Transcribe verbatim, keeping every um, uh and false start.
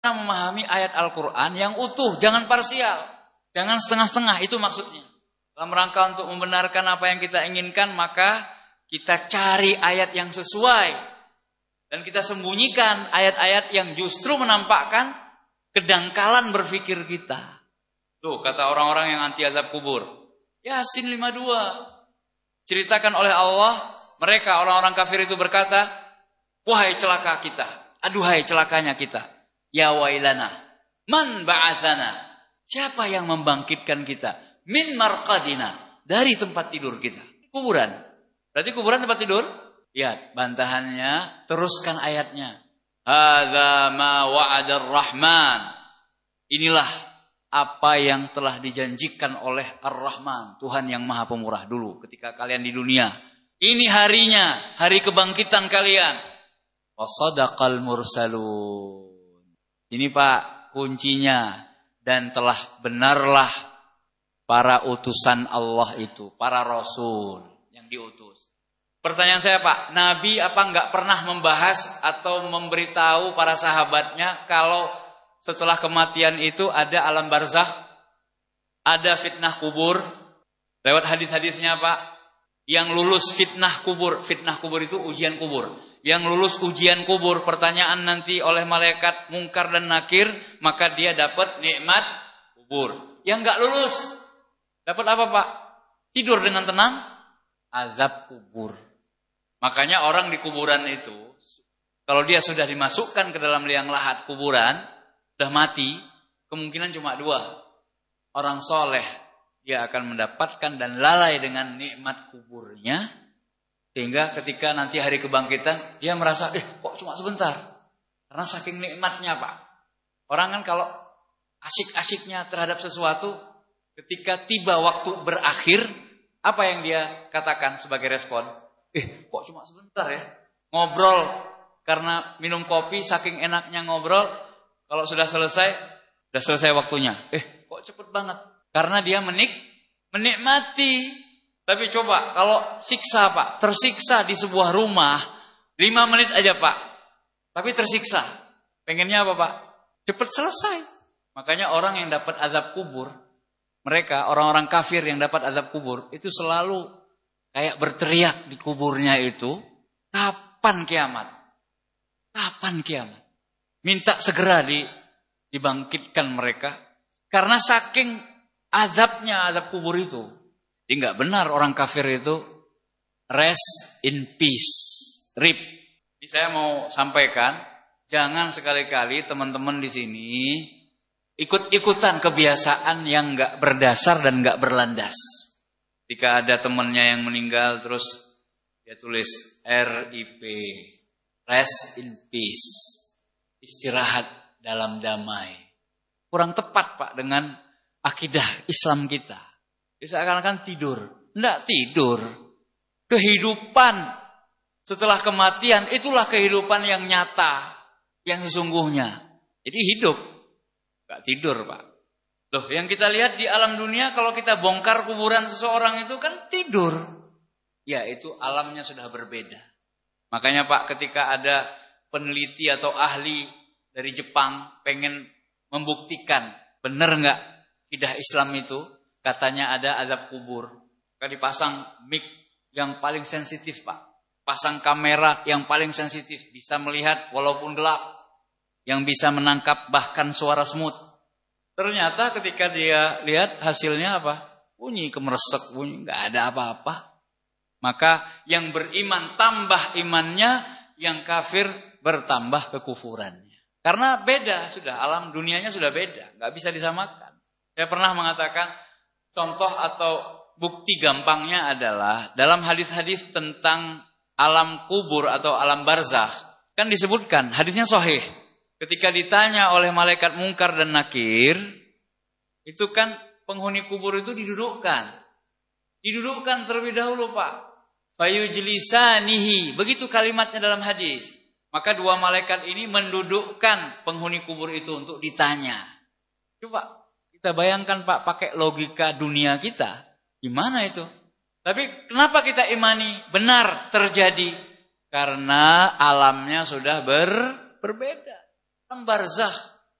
memahami ayat Al-Quran yang utuh, jangan parsial, jangan setengah-setengah, itu maksudnya. Dalam rangka untuk membenarkan apa yang kita inginkan, maka kita cari ayat yang sesuai. Dan kita sembunyikan ayat-ayat yang justru menampakkan kedangkalan berpikir kita. Tuh, kata orang-orang yang anti azab kubur. Yasin lima puluh dua. Ceritakan oleh Allah, mereka orang-orang kafir itu berkata, wahai celaka kita, aduhai celakanya kita. Ya wailana, man ba'athana. Siapa yang membangkitkan kita? Min marqadina, dari tempat tidur kita. Kuburan. Berarti kuburan tempat tidur? Lihat bantahannya, teruskan ayatnya. Hadza ma wa'adar rahman. Inilah apa yang telah dijanjikan oleh Ar-Rahman, Tuhan yang Maha Pemurah dulu ketika kalian di dunia. Ini harinya, hari kebangkitan kalian. Wa sadaqal mursalun. Ini Pak kuncinya, dan telah benarlah para utusan Allah itu, para rasul yang diutus. Pertanyaan saya Pak, Nabi apa enggak pernah membahas atau memberitahu para sahabatnya kalau setelah kematian itu ada alam barzakh, ada fitnah kubur? Lewat hadis-hadisnya Pak, yang lulus fitnah kubur, fitnah kubur itu ujian kubur. Yang lulus ujian kubur, pertanyaan nanti oleh malaikat Munkar dan Nakir, maka dia dapat nikmat kubur. Yang enggak lulus, dapat apa Pak? Tidur dengan tenang, azab kubur. Makanya orang di kuburan itu, kalau dia sudah dimasukkan ke dalam liang lahat kuburan, sudah mati, kemungkinan cuma dua. Orang soleh, dia akan mendapatkan dan lalai dengan nikmat kuburnya. Sehingga ketika nanti hari kebangkitan, dia merasa, eh kok cuma sebentar. Karena saking nikmatnya Pak. Orang kan kalau asyik-asyiknya terhadap sesuatu, ketika tiba waktu berakhir, apa yang dia katakan sebagai respon? Eh kok cuma sebentar ya. Ngobrol, karena minum kopi, saking enaknya ngobrol, kalau sudah selesai, sudah selesai waktunya. Eh kok cepet banget. Karena dia menik, menikmati. Tapi coba kalau siksa Pak, tersiksa di sebuah rumah, lima menit aja Pak, tapi tersiksa. Pengennya apa Pak? Cepat selesai. Makanya orang yang dapat azab kubur, mereka orang-orang kafir yang dapat azab kubur, itu selalu kayak berteriak di kuburnya itu, kapan kiamat? Kapan kiamat? Minta segera di, dibangkitkan mereka. Karena saking azabnya azab kubur itu. Jadi enggak benar orang kafir itu rest in peace, rip. Jadi saya mau sampaikan, jangan sekali-kali teman-teman di sini ikut-ikutan kebiasaan yang enggak berdasar dan enggak berlandas. Jika ada temannya yang meninggal terus dia tulis R I P, rest in peace, istirahat dalam damai. Kurang tepat Pak dengan akidah Islam kita. Seakan-akan tidur. Enggak tidur. Kehidupan setelah kematian, itulah kehidupan yang nyata, yang sesungguhnya. Jadi hidup. Enggak tidur Pak. Loh, yang kita lihat di alam dunia, kalau kita bongkar kuburan seseorang itu kan tidur. Ya, itu alamnya sudah berbeda. Makanya Pak, ketika ada peneliti atau ahli dari Jepang pengen membuktikan benar enggak akidah Islam itu, katanya ada azab kubur. Maka dipasang mic yang paling sensitif Pak. Pasang kamera yang paling sensitif. Bisa melihat walaupun gelap. Yang bisa menangkap bahkan suara semut. Ternyata ketika dia lihat hasilnya apa? Bunyi kemeresek, bunyi. Gak ada apa-apa. Maka yang beriman tambah imannya. Yang kafir bertambah kekufurannya. Karena beda sudah. Alam dunianya sudah beda. Gak bisa disamakan. Saya pernah mengatakan, contoh atau bukti gampangnya adalah dalam hadis-hadis tentang alam kubur atau alam barzakh kan disebutkan, hadisnya sahih. Ketika ditanya oleh malaikat Munkar dan Nakir, itu kan penghuni kubur itu didudukkan. Didudukkan terlebih dahulu Pak. Fayujlisanihi, begitu kalimatnya dalam hadis. Maka dua malaikat ini mendudukkan penghuni kubur itu untuk ditanya. Coba kita bayangkan Pak, pakai logika dunia kita, gimana itu? Tapi kenapa kita imani benar terjadi? Karena alamnya sudah ber, berbeda. Alam barzakh.